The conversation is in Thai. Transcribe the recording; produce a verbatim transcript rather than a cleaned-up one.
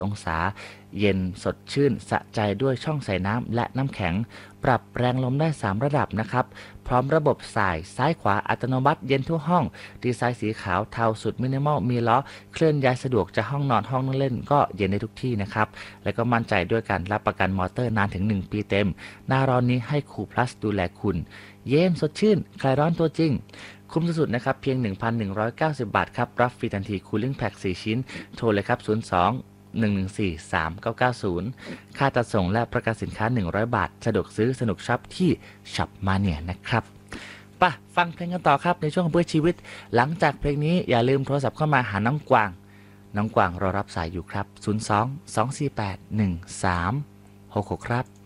องศาเย็นสดชื่นสะใจด้วยช่องใส่น้ำและน้ำแข็งปรับแรงลมได้สามระดับนะครับพร้อมระบบสายซ้ายขวาอัตโนมัติเย็นทั่วห้องดีไซน์สีขาวเทาสุดมินิมอลมีล้อเคลื่อนย้ายสะดวกจะห้องนอนห้องนั่งเล่นก็เย็นได้ทุกที่นะครับและก็มั่นใจด้วยการรับประกันมอเตอร์นานถึงหนึ่งปีเต็มหน้าร้อนนี้ให้คูพลัสดูแลคุณเย็นสดชื่นคลายร้อนตัวจริงคุ้มสุดๆนะครับเพียง หนึ่งพันหนึ่งร้อยเก้าสิบ บาทครับรับฟรีทันที Cooling Pack สี่ชิ้นโทรเลยครับศูนย์ สอง หนึ่ง หนึ่ง สี่ สาม เก้า เก้า ศูนย์ค่าจัดส่งและประกันสินค้าหนึ่งร้อยบาทสะดวกซื้อสนุกช็อปที่ช็อปมาเนียนะครับป่ะฟังเพลงกันต่อครับในช่วงเพื่อชีวิตหลังจากเพลงนี้อย่าลืมโทรศัพท์เข้ามาหาน้องกวางน้องกวางรอรับสายอยู่ครับศูนย์ สอง สอง สี่ แปด หนึ่ง สาม หก หกครับ